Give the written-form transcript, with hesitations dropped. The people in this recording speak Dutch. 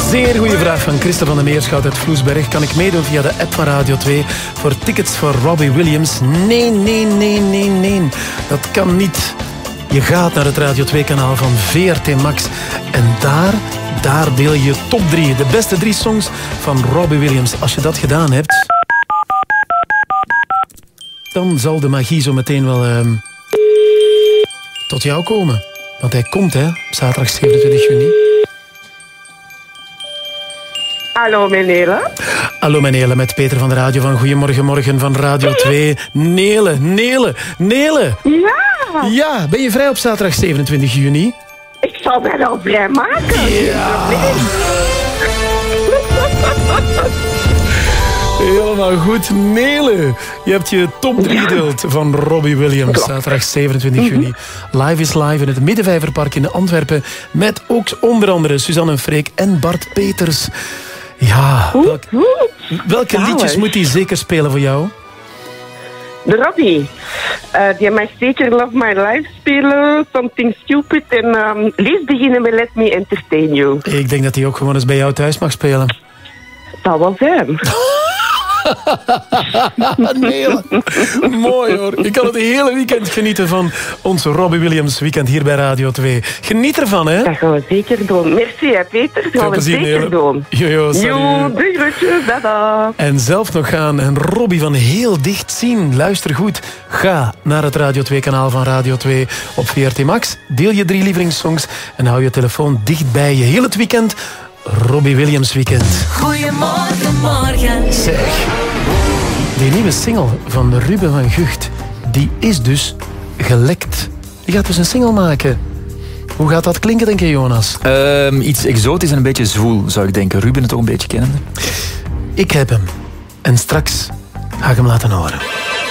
Zeer goede vraag van Christa van der Meerschout uit Vloesberg. Kan ik meedoen via de app van Radio 2 voor tickets voor Robbie Williams? Nee. Dat kan niet. Je gaat naar het Radio 2-kanaal van VRT Max. En daar deel je top 3. De beste 3 songs van Robbie Williams. Als je dat gedaan hebt, dan zal de magie zo meteen wel tot jou komen. Want hij komt, hè, op zaterdag 27 juni. Hallo, Nele. Hallo, Nele, met Peter van de radio van Goedemorgen Morgen van Radio 2. Nele. Ja. Ja, ben je vrij op zaterdag 27 juni? Ik zal mij wel vrij maken. Ja. Helemaal goed. Nele, je hebt je top 3 deelt van Robbie Williams. Zaterdag 27 juni. Live is live in het Middenvijverpark in Antwerpen. Met ook onder andere Suzanne en Freek en Bart Peters. Ja, welke liedjes moet hij zeker spelen voor jou? De Robbie. Die mag zeker Love My Life spelen. Something Stupid. En liefst beginnen met Let Me Entertain You. Ik denk dat hij ook gewoon eens bij jou thuis mag spelen. Dat wel zijn. Nee, mooi hoor. Ik kan het hele weekend genieten van ons Robbie Williams weekend hier bij Radio 2. Geniet ervan, hè? Dat gaan we zeker doen. Merci, hè, Peter. Dat gaan we zeker doen. Jojo, salut. Doei, groetjes. Dada. En zelf nog gaan en Robbie van heel dicht zien. Luister goed. Ga naar het Radio 2-kanaal van Radio 2 op VRT Max. Deel je 3 lievelingssongs en hou je telefoon dicht bij je. Heel het weekend Robbie Williams weekend. Goedemorgen, morgen. Zeg, die nieuwe single van Ruben van Gucht, die is dus gelekt. Die gaat dus een single maken. Hoe gaat dat klinken, denk je, Jonas? Iets exotisch en een beetje zwoel, zou ik denken. Ruben het toch een beetje kennende? Ik heb hem. En straks ga ik hem laten horen.